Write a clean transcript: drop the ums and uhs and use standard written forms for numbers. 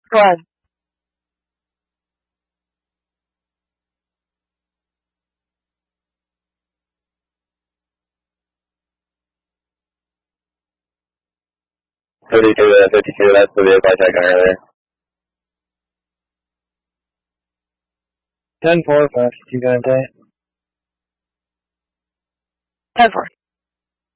Go ahead. '52, that's the vehicle I checked on earlier. 10-4, fast, you got that? 10-4.